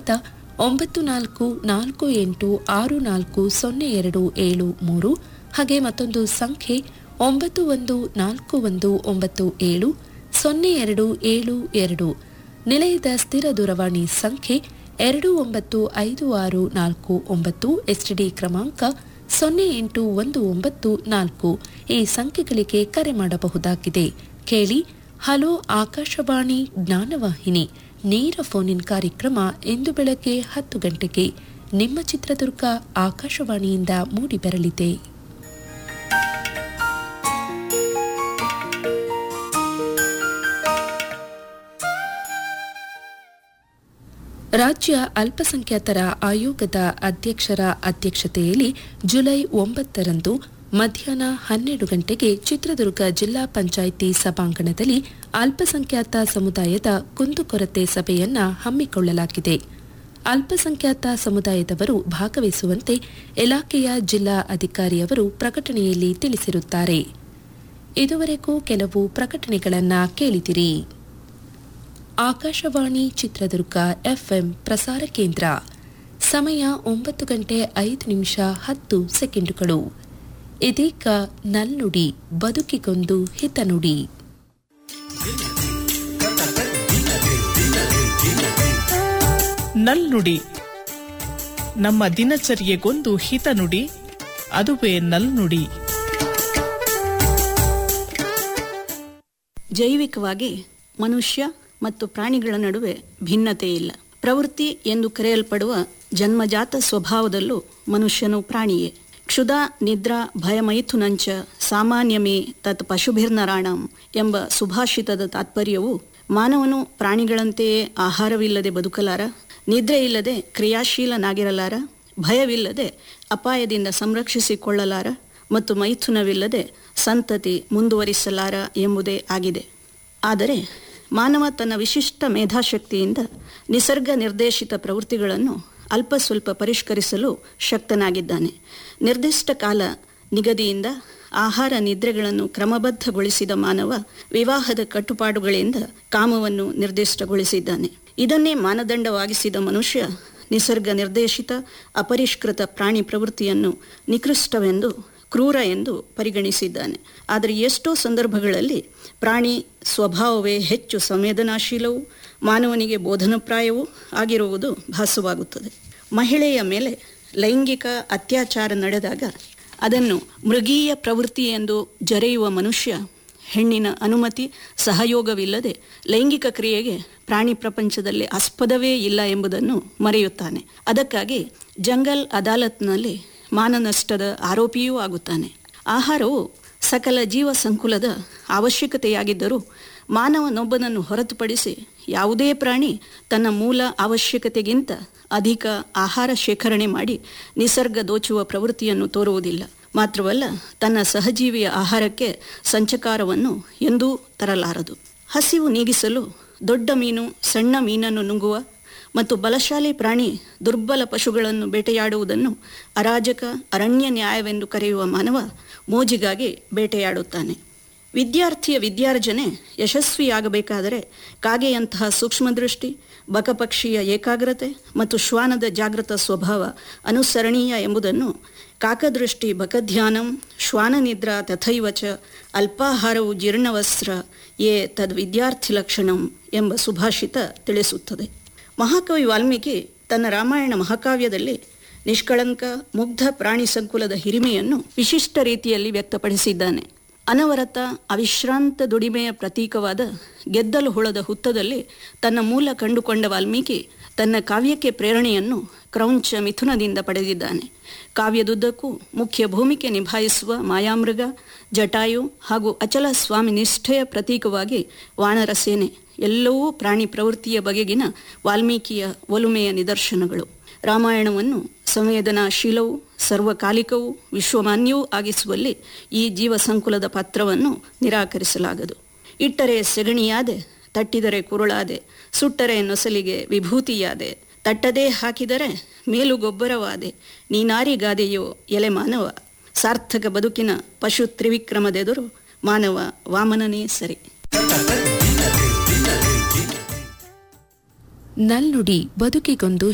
ಸಂಖ್ಯೆಯಾಗಿದ್ದ 9448640273 ಹಾಗೆ ಮತ್ತೊಂದು ಸಂಖ್ಯೆ 9141970272 ನಿಲಯದ ಸ್ಥಿರ ದೂರವಾಣಿ ಸಂಖ್ಯೆ 295649 ಎಸ್ಟಿಡಿ ಕ್ರಮಾಂಕ 08194 ಈ ಸಂಖ್ಯೆಗಳಿಗೆ ಕರೆ ಮಾಡಬಹುದಾಗಿದೆ. ಕೇಳಿ ಹಲೋ ಆಕಾಶವಾಣಿ ಜ್ಞಾನವಾಹಿನಿ ನೇರ ಫೋನ್ ಇನ್ ಕಾರ್ಯಕ್ರಮ ಇಂದು ಬೆಳಗ್ಗೆ 10 ಗಂಟೆಗೆ ನಿಮ್ಮ ಚಿತ್ರದುರ್ಗ ಆಕಾಶವಾಣಿಯಿಂದ ಮೂಡಿಬರಲಿದೆ. ರಾಜ್ಯ ಅಲ್ಪಸಂಖ್ಯಾತರ ಆಯೋಗದ ಅಧ್ಯಕ್ಷರ ಅಧ್ಯಕ್ಷತೆಯಲ್ಲಿ ಜುಲೈ 9ರಂದು ಮಧ್ಯಾಹ್ನ 12 ಗಂಟೆಗೆ ಚಿತ್ರದುರ್ಗ ಜಿಲ್ಲಾ ಪಂಚಾಯಿತಿ ಸಭಾಂಗಣದಲ್ಲಿ ಅಲ್ಪಸಂಖ್ಯಾತ ಸಮುದಾಯದ ಕುಂದುಕೊರತೆ ಸಭೆಯನ್ನು ಹಮ್ಮಿಕೊಳ್ಳಲಾಗಿದೆ. ಅಲ್ಪಸಂಖ್ಯಾತ ಸಮುದಾಯದವರು ಭಾಗವಹಿಸುವಂತೆ ಇಲಾಖೆಯ ಜಿಲ್ಲಾ ಅಧಿಕಾರಿಯವರು ಪ್ರಕಟಣೆಯಲ್ಲಿ ತಿಳಿಸಿರುತ್ತಾರೆ. ಇದುವರೆಗೂ ಕೆಲವು ಪ್ರಕಟಣೆಗಳನ್ನು ಕೇಳಿದಿರಿ. ಆಕಾಶವಾಣಿ ಚಿತ್ರದುರ್ಗ ಎಫ್ಎಂ ಪ್ರಸಾರ ಕೇಂದ್ರ ಸಮಯ 9:05:10 ಇದೀಗ ನಲ್ನುಡಿ ಬದುಕಿಗೊಂದು ಹಿತನುಡಿ. ನಲ್ನುಡಿ ನಮ್ಮ ದಿನಚರ್ಯೆಗೊಂದು ಹಿತನುಡಿ, ಅದುವೇ ನಲ್ನುಡಿ. ಜೈವಿಕವಾಗಿ ಮನುಷ್ಯ ಮತ್ತು ಪ್ರಾಣಿಗಳ ನಡುವೆ ಭಿನ್ನತೆ ಇಲ್ಲ. ಪ್ರವೃತ್ತಿ ಎಂದು ಕರೆಯಲ್ಪಡುವ ಜನ್ಮಜಾತ ಸ್ವಭಾವದಲ್ಲೂ ಮನುಷ್ಯನು ಪ್ರಾಣಿಯೇ. ಕ್ಷುಧಾ ನಿದ್ರಾ ಭಯಮೈಥುನಂಚ ಸಾಮಾನ್ಯಮೇ ತತ್ ಪಶುಭಿರ್ನರಾಣಂ ಎಂಬ ಸುಭಾಷಿತದ ತಾತ್ಪರ್ಯವು ಮಾನವನು ಪ್ರಾಣಿಗಳಂತೆಯೇ ಆಹಾರವಿಲ್ಲದೆ ಬದುಕಲಾರ, ನಿದ್ರೆ ಇಲ್ಲದೆ ಕ್ರಿಯಾಶೀಲನಾಗಿರಲಾರ, ಭಯವಿಲ್ಲದೆ ಅಪಾಯದಿಂದ ಸಂರಕ್ಷಿಸಿಕೊಳ್ಳಲಾರ ಮತ್ತು ಮೈಥುನವಿಲ್ಲದೆ ಸಂತತಿ ಮುಂದುವರಿಸಲಾರ ಎಂಬುದೇ ಆಗಿದೆ. ಆದರೆ ಮಾನವ ತನ್ನ ವಿಶಿಷ್ಟ ಮೇಧಾಶಕ್ತಿಯಿಂದ ನಿಸರ್ಗ ನಿರ್ದೇಶಿತ ಪ್ರವೃತ್ತಿಗಳನ್ನು ಅಲ್ಪ ಸ್ವಲ್ಪ ಪರಿಷ್ಕರಿಸಲು ಶಕ್ತನಾಗಿದ್ದಾನೆ. ನಿರ್ದಿಷ್ಟ ಕಾಲ ನಿಗದಿಯಿಂದ ಆಹಾರ ನಿದ್ರೆಗಳನ್ನು ಕ್ರಮಬದ್ಧಗೊಳಿಸಿದ ಮಾನವ ವಿವಾಹದ ಕಟ್ಟುಪಾಡುಗಳಿಂದ ಕಾಮವನ್ನು ನಿರ್ದಿಷ್ಟಗೊಳಿಸಿದ್ದಾನೆ. ಇದನ್ನೇ ಮಾನದಂಡವಾಗಿಸಿದ ಮನುಷ್ಯ ನಿಸರ್ಗ ನಿರ್ದೇಶಿತ ಅಪರಿಷ್ಕೃತ ಪ್ರಾಣಿ ಪ್ರವೃತ್ತಿಯನ್ನು ನಿಕೃಷ್ಟವೆಂದು ಕ್ರೂರ ಎಂದು ಪರಿಗಣಿಸಿದ್ದಾನೆ. ಆದರೆ ಎಷ್ಟೋ ಸಂದರ್ಭಗಳಲ್ಲಿ ಪ್ರಾಣಿ ಸ್ವಭಾವವೇ ಹೆಚ್ಚು ಸಂವೇದನಾಶೀಲವೂ ಮಾನವನಿಗೆ ಬೋಧನಪ್ರಾಯವೂ ಆಗಿರುವುದು ಭಾಸವಾಗುತ್ತದೆ. ಮಹಿಳೆಯ ಮೇಲೆ ಲೈಂಗಿಕ ಅತ್ಯಾಚಾರ ನಡೆದಾಗ ಅದನ್ನು ಮೃಗೀಯ ಪ್ರವೃತ್ತಿ ಎಂದು ಜರೆಯುವ ಮನುಷ್ಯ ಹೆಣ್ಣಿನ ಅನುಮತಿ ಸಹಯೋಗವಿಲ್ಲದೆ ಲೈಂಗಿಕ ಕ್ರಿಯೆಗೆ ಪ್ರಾಣಿ ಪ್ರಪಂಚದಲ್ಲಿ ಆಸ್ಪದವೇ ಇಲ್ಲ ಎಂಬುದನ್ನು ಮರೆಯುತ್ತಾನೆ. ಅದಕ್ಕಾಗಿ ಜಂಗಲ್ ಅದಾಲತ್ನಲ್ಲಿ ಮಾನನಷ್ಟದ ಆರೋಪಿಯೂ ಆಗುತ್ತಾನೆ. ಆಹಾರವು ಸಕಲ ಜೀವ ಸಂಕುಲದ ಅವಶ್ಯಕತೆಯಾಗಿದ್ದರೂ ಮಾನವನೊಬ್ಬನನ್ನು ಹೊರತುಪಡಿಸಿ ಯಾವುದೇ ಪ್ರಾಣಿ ತನ್ನ ಮೂಲ ಅವಶ್ಯಕತೆಗಿಂತ ಅಧಿಕ ಆಹಾರ ಶೇಖರಣೆ ಮಾಡಿ ನಿಸರ್ಗ ದೋಚುವ ಪ್ರವೃತ್ತಿಯನ್ನು ತೋರುವುದಿಲ್ಲ. ಮಾತ್ರವಲ್ಲ, ತನ್ನ ಸಹಜೀವಿಯ ಆಹಾರಕ್ಕೆ ಸಂಚಕಾರವನ್ನು ಎಂದೂ ತರಲಾರದು. ಹಸಿವು ನೀಗಿಸಲು ದೊಡ್ಡ ಮೀನು ಸಣ್ಣ ಮೀನನ್ನು ನುಂಗುವ ಮತ್ತು ಬಲಶಾಲಿ ಪ್ರಾಣಿ ದುರ್ಬಲ ಪಶುಗಳನ್ನು ಬೇಟೆಯಾಡುವುದನ್ನು ಅರಾಜಕ ಅರಣ್ಯ ನ್ಯಾಯವೆಂದು ಕರೆಯುವ ಮಾನವ ಮೋಜಿಗಾಗಿ ಬೇಟೆಯಾಡುತ್ತಾನೆ. ವಿದ್ಯಾರ್ಥಿಯ ವಿದ್ಯಾರ್ಜನೆ ಯಶಸ್ವಿಯಾಗಬೇಕಾದರೆ ಕಾಗೆಯಂತಹ ಸೂಕ್ಷ್ಮದೃಷ್ಟಿ, ಬಕಪಕ್ಷಿಯ ಏಕಾಗ್ರತೆ ಮತ್ತು ಶ್ವಾನದ ಜಾಗೃತ ಸ್ವಭಾವ ಅನುಸರಣೀಯ ಎಂಬುದನ್ನು ಕಾಕದೃಷ್ಟಿ ಬಕಧ್ಯಾನಂ ಶ್ವಾನನಿದ್ರಾ ತಥೈವಚ ಅಲ್ಪಾಹಾರವು ಜೀರ್ಣವಸ್ತ್ರ ಯೇ ತದ್ ವಿದ್ಯಾರ್ಥಿ ಲಕ್ಷಣಂ ಎಂಬ ಸುಭಾಷಿತ ತಿಳಿಸುತ್ತದೆ. ಮಹಾಕವಿ ವಾಲ್ಮೀಕಿ ತನ್ನ ರಾಮಾಯಣ ಮಹಾಕಾವ್ಯದಲ್ಲಿ ನಿಷ್ಕಳಂಕ ಮುಗ್ಧ ಪ್ರಾಣಿ ಸಂಕುಲದ ಹಿರಿಮೆಯನ್ನು ವಿಶಿಷ್ಟ ರೀತಿಯಲ್ಲಿ ವ್ಯಕ್ತಪಡಿಸಿದ್ದಾನೆ. ಅನವರತ ಅವಿಶ್ರಾಂತ ದುಡಿಮೆಯ ಪ್ರತೀಕವಾದ ಗೆದ್ದಲು ಹುಳದ ಹುತ್ತದಲ್ಲಿ ತನ್ನ ಮೂಲ ಕಂಡುಕೊಂಡ ವಾಲ್ಮೀಕಿ ತನ್ನ ಕಾವ್ಯಕ್ಕೆ ಪ್ರೇರಣೆಯನ್ನು ಕ್ರೌಂಚ ಮಿಥುನದಿಂದ ಪಡೆದಿದ್ದಾನೆ. ಕಾವ್ಯದುದ್ದಕ್ಕೂ ಮುಖ್ಯ ಭೂಮಿಕೆ ನಿಭಾಯಿಸುವ ಮಾಯಾಮೃಗ, ಜಟಾಯು ಹಾಗೂ ಅಚಲ ಸ್ವಾಮಿ ನಿಷ್ಠೆಯ ಪ್ರತೀಕವಾಗಿ ವಾನರ ಸೇನೆ ಎಲ್ಲವೂ ಪ್ರಾಣಿ ಪ್ರವೃತ್ತಿಯ ಬಗೆಗಿನ ವಾಲ್ಮೀಕಿಯ ಒಲುಮೆಯ ನಿದರ್ಶನಗಳು. ರಾಮಾಯಣವನ್ನು ಸಂವೇದನಾಶೀಲವೂ ಸರ್ವಕಾಲಿಕವೂ ವಿಶ್ವಮಾನ್ಯವೂ ಆಗಿಸುವಲ್ಲಿ ಈ ಜೀವ ಸಂಕುಲದ ಪಾತ್ರವನ್ನು ನಿರಾಕರಿಸಲಾಗದು. ಇಟ್ಟರೆ ಸೆಗಣಿಯಾದೆ, ತಟ್ಟಿದರೆ ಕುರುಳಾದೆ, ಸುಟ್ಟರೆ ನೊಸಲಿಗೆ ವಿಭೂತಿಯಾದೆ, ತಟ್ಟದೇ ಹಾಕಿದರೆ ಮೇಲು ಗೊಬ್ಬರವಾದೆ, ನೀನಾರಿಗಾದೆಯೋ ಎಲೆ ಮಾನವ. ಸಾರ್ಥಕ ಬದುಕಿನ ಪಶು ತ್ರಿವಿಕ್ರಮದೆದುರು ಮಾನವ ವಾಮನನೇ ಸರಿ. ನಲ್ನುಡಿ ಬದುಕಿಗೊಂದು